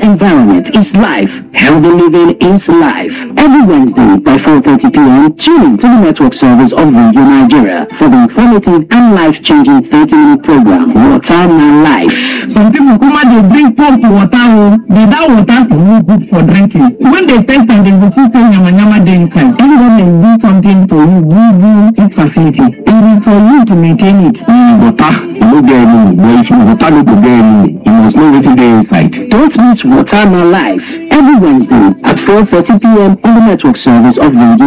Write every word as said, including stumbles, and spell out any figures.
environment is life. Healthy living is life. Every Wednesday by four thirty p m, tune in to the network service of Radio Nigeria for the informative and life-changing thirty-minute program, Water My Life. Some people come out, they drink pump water, they that water is not good for drinking. When they test and they will see say yama yama dey inside. Anyone they do something for you, give you this facility. It is for you to maintain it. Mm, water, you no get any. But if you water no go get any, you must know wetin dey inside. Don't miss Water My Life every Wednesday at four thirty p m on the network service of Radio